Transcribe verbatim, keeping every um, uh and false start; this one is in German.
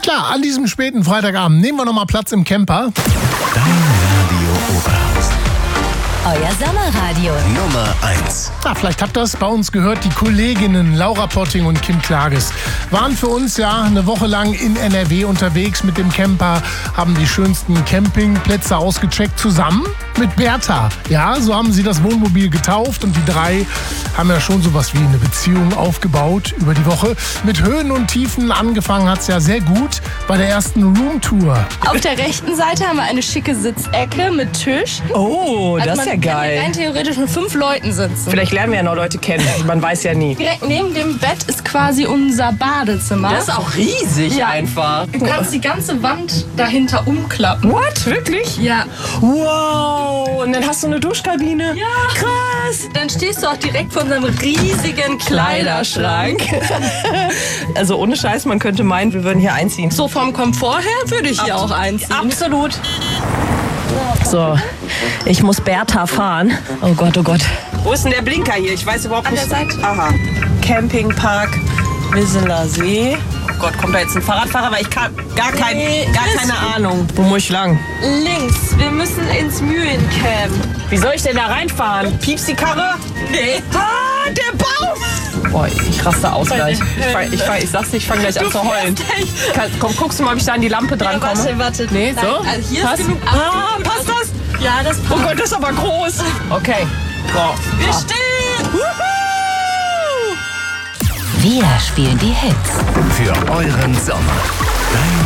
Klar, an diesem späten Freitagabend nehmen wir nochmal Platz im Camper. Dein Radio Oberhaus. Euer Sommerradio. Nummer eins. Ah, vielleicht habt ihr es bei uns gehört, die Kolleginnen Laura Potting und Kim Klages waren für uns ja eine Woche lang in N R W unterwegs mit dem Camper, haben die schönsten Campingplätze ausgecheckt zusammen mit Bertha. Ja, so haben sie das Wohnmobil getauft und die drei haben ja schon sowas wie eine Beziehung aufgebaut über die Woche. Mit Höhen und Tiefen angefangen hat es ja sehr gut bei der ersten Roomtour. Auf der rechten Seite haben wir eine schicke Sitzecke mit Tisch. Oh, Also das ist ja man kann geil. hier rein theoretisch mit fünf Leuten sitzen. Vielleicht lernen wir ja noch Leute kennen. Man weiß ja nie. Direkt neben dem Bett ist quasi unser Badezimmer. Das ist auch riesig Ja. einfach. Du kannst die ganze Wand dahinter umklappen. What? Wirklich? Ja. Wow. Und dann hast du eine Duschkabine. Ja. Krass. Dann stehst du auch direkt vor unserem riesigen Kleiderschrank. Also ohne Scheiß, man könnte meinen, wir würden hier einziehen. So vom Komfort her würde ich hier auch einziehen. Absolut. So, ich muss Bertha fahren. Oh Gott, oh Gott. Wo ist denn der Blinker hier? Ich weiß überhaupt An nicht. der Seite. Aha. Campingpark Wisseler See. Oh Gott, kommt da jetzt ein Fahrradfahrer? Weil ich kann gar, kein, Nee, gar ist- keine Ahnung. Wo muss ich lang? Links, wir müssen ins Mühlencamp. Wie soll ich denn da reinfahren? Piepst die Karre? Nee. Ah, der Baum! Boah, ich raste aus gleich. Ich, fang, ich, fang, ich sag's dir, ich fange gleich an zu heulen. Kann, komm, guckst du mal, ob ich da an die Lampe dran komme? Warte, warte. Nee, Nein, so? also hier Passt? ist genug Ah, Abstand. passt das? Ja, das passt. Oh Gott, das ist aber groß. Okay. So. Wir stehen! Wir spielen die Hits. Für euren Sommer. Dein